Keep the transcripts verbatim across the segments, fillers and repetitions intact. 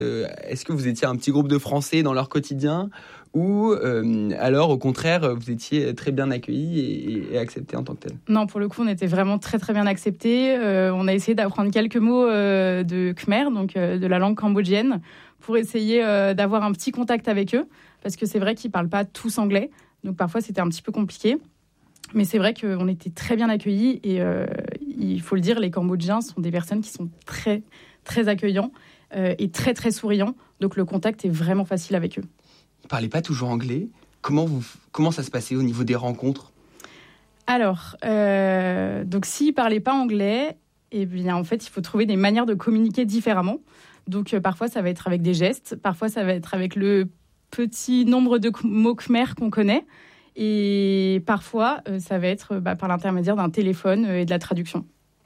Euh, est-ce que vous étiez un petit groupe de Français dans leur quotidien ou euh, alors au contraire vous étiez très bien accueillis et, et acceptés en tant que tel? Non, pour le coup on était vraiment très très bien acceptés. Euh, on a essayé d'apprendre quelques mots euh, de Khmer, donc euh, de la langue cambodgienne, pour essayer euh, d'avoir un petit contact avec eux, parce que c'est vrai qu'ils parlent pas tous anglais, donc parfois c'était un petit peu compliqué. Mais c'est vrai qu'on était très bien accueillis et euh, il faut le dire, les Cambodgiens sont des personnes qui sont très très accueillants euh, et très très souriants, donc le contact est vraiment facile avec eux. Ils ne parlaient pas toujours anglais. Comment, vous, comment ça se passait au niveau des rencontres? Alors, euh, donc s'ils ne parlaient pas anglais, eh bien, en fait, il faut trouver des manières de communiquer différemment. Donc, euh, parfois, ça va être avec des gestes. Parfois, ça va être avec le petit nombre de mots khmer qu'on connaît. Et parfois, euh, ça va être bah, par l'intermédiaire d'un téléphone euh, et de la traduction.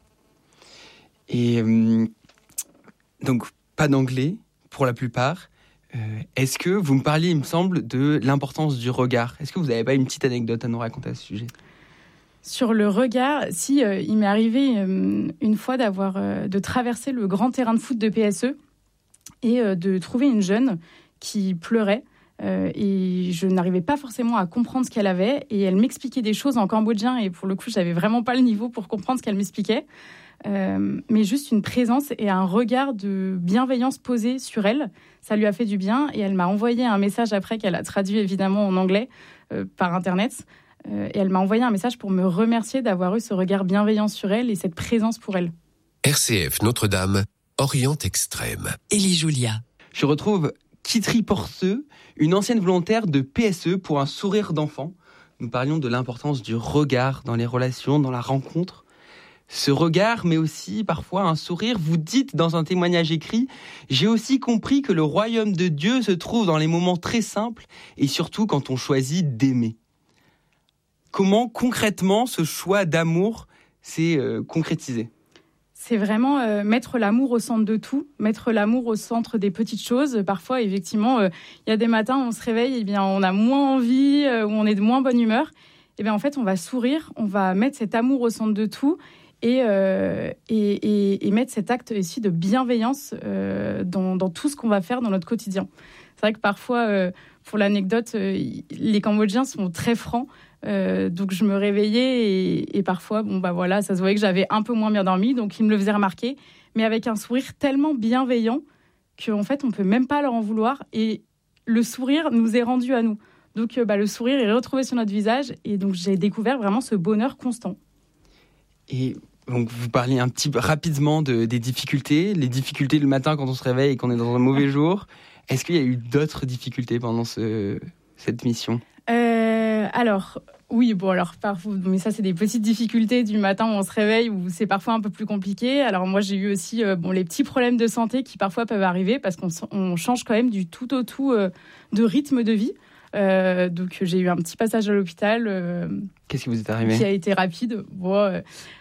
Et euh, donc, pas d'anglais pour la plupart. Euh, est-ce que vous me parliez, il me semble, de l'importance du regard? Est-ce que vous n'avez pas une petite anecdote à nous raconter à ce sujet? Sur le regard, si, euh, il m'est arrivé euh, une fois d'avoir, euh, de traverser le grand terrain de foot de P S E et euh, de trouver une jeune qui pleurait. Euh, et je n'arrivais pas forcément à comprendre ce qu'elle avait. Et elle m'expliquait des choses en cambodgien. Et pour le coup, j'avais vraiment pas le niveau pour comprendre ce qu'elle m'expliquait. Euh, mais juste une présence et un regard de bienveillance posé sur elle, ça lui a fait du bien. Et elle m'a envoyé un message après qu'elle a traduit évidemment en anglais euh, par Internet. Euh, et elle m'a envoyé un message pour me remercier d'avoir eu ce regard bienveillant sur elle et cette présence pour elle. R C F Notre-Dame, Orient Extrême. Élie Julia. Je retrouve Kitri Porceux, une ancienne volontaire de P S E pour un sourire d'enfant. Nous parlions de l'importance du regard dans les relations, dans la rencontre. Ce regard, mais aussi parfois un sourire. Vous dites dans un témoignage écrit « J'ai aussi compris que le royaume de Dieu se trouve dans les moments très simples et surtout quand on choisit d'aimer ». Comment concrètement ce choix d'amour s'est euh, concrétisé? C'est vraiment euh, mettre l'amour au centre de tout, mettre l'amour au centre des petites choses. Parfois, effectivement, il euh, y a des matins où on se réveille, et bien, on a moins envie, euh, où on est de moins bonne humeur. Et bien, en fait, on va sourire, on va mettre cet amour au centre de tout et, euh, et, et, et mettre cet acte ici de bienveillance euh, dans, dans tout ce qu'on va faire dans notre quotidien. C'est vrai que parfois, euh, pour l'anecdote, euh, les Cambodgiens sont très francs. Euh, donc je me réveillais et, et parfois, bon bah voilà, ça se voyait que j'avais un peu moins bien dormi, donc ils me le faisaient remarquer, mais avec un sourire tellement bienveillant qu'en fait on peut même pas leur en vouloir et le sourire nous est rendu à nous. Donc euh, bah, le sourire est retrouvé sur notre visage et donc j'ai découvert vraiment ce bonheur constant. Et donc vous parliez un petit peu rapidement de, des difficultés, les difficultés le matin quand on se réveille et qu'on est dans un mauvais jour. Est-ce qu'il y a eu d'autres difficultés pendant ce, cette mission? euh, Alors, oui, bon, alors, parfois, mais ça, c'est des petites difficultés du matin où on se réveille, où c'est parfois un peu plus compliqué. Alors, moi, j'ai eu aussi euh, bon, les petits problèmes de santé qui parfois peuvent arriver parce qu'on on change quand même du tout au tout euh, de rythme de vie. Euh, donc, j'ai eu un petit passage à l'hôpital. Euh, Qu'est-ce qui vous est arrivé? Qui a été rapide. Bon, euh,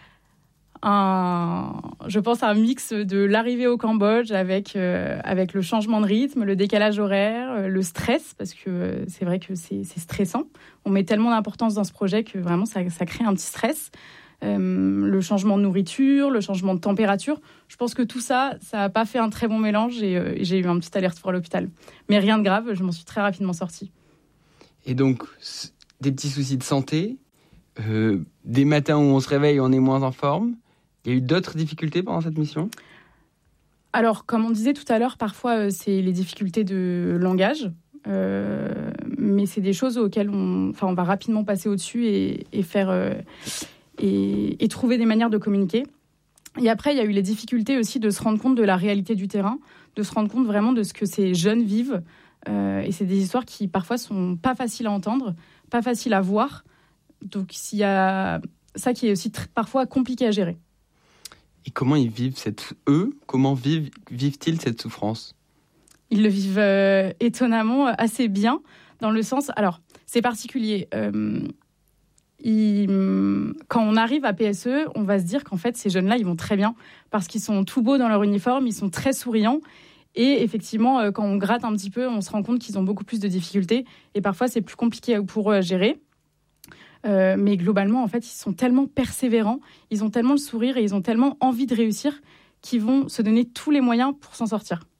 Un, je pense à un mix de l'arrivée au Cambodge avec, euh, avec le changement de rythme, le décalage horaire, euh, le stress, parce que euh, c'est vrai que c'est, c'est stressant. On met tellement d'importance dans ce projet que vraiment ça, ça crée un petit stress. Euh, le changement de nourriture, le changement de température. Je pense que tout ça, ça n'a pas fait un très bon mélange et, euh, et j'ai eu un petit aller-retour à l'hôpital. Mais rien de grave, je m'en suis très rapidement sortie. Et donc, des petits soucis de santé, euh, des matins où on se réveille et on est moins en forme. Il y a eu d'autres difficultés pendant cette mission? Alors, comme on disait tout à l'heure, parfois, euh, c'est les difficultés de langage. Euh, mais c'est des choses auxquelles on, enfin, on va rapidement passer au-dessus et, et, faire, euh, et, et trouver des manières de communiquer. Et après, il y a eu les difficultés aussi de se rendre compte de la réalité du terrain, de se rendre compte vraiment de ce que ces jeunes vivent. Euh, et c'est des histoires qui, parfois, sont pas faciles à entendre, pas faciles à voir. Donc, s'il y a ça qui est aussi très, parfois compliqué à gérer. Et comment ils vivent cette... Eux, comment vivent, vivent-ils cette souffrance? Ils le vivent euh, étonnamment assez bien, dans le sens... Alors, c'est particulier. Euh, ils, quand on arrive à P S E, on va se dire qu'en fait, ces jeunes-là, ils vont très bien, parce qu'ils sont tout beaux dans leur uniforme, ils sont très souriants. Et effectivement, euh, quand on gratte un petit peu, on se rend compte qu'ils ont beaucoup plus de difficultés. Et parfois, c'est plus compliqué pour eux à gérer. Euh, mais globalement, en fait, ils sont tellement persévérants, ils ont tellement le sourire et ils ont tellement envie de réussir qu'ils vont se donner tous les moyens pour s'en sortir.